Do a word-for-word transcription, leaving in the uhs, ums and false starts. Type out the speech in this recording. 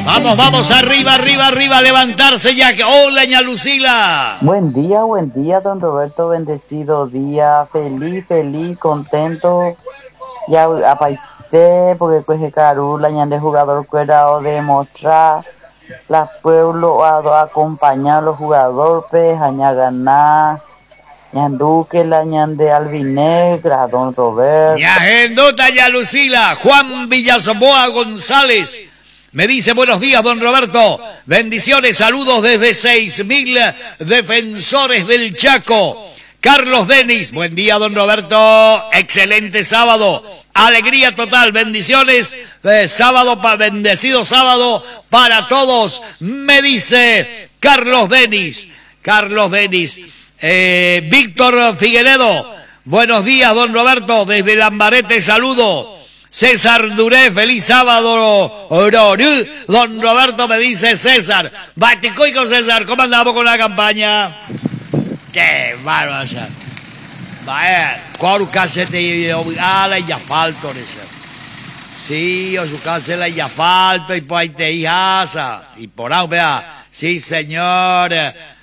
Vamos, vamos, arriba, arriba, arriba, levantarse ya. Hola, ña Lucila. Buen día, buen día, don Roberto, bendecido día, feliz, feliz, contento. Ya apaité porque coge carula, ñan de jugador cuerado demostrar la pueblo a acompañar a los jugadores, aña ganar. Ñan Duque, la ñan de Albinegra, don Roberto. Ña Gendota, ña Lucila. Juan Villasomoa González me dice buenos días, don Roberto. Bendiciones, saludos desde seis mil defensores del Chaco. Carlos Denis, buen día, don Roberto. Excelente sábado. Alegría total, bendiciones. Eh, sábado, pa, bendecido sábado para todos. Me dice Carlos Denis. Carlos Denis. Eh, Víctor Figueredo, buenos días, don Roberto. Desde Lambarete, saludo. César Duré, feliz sábado, don Roberto, me dice César. Baticoico César, ¿cómo andamos con la campaña? Qué bárbaro. Vaya, qual cacete, ah, la falto, sí, o su casa la falto, y por ahí te hijas, y por ahí, vea, sí, señor.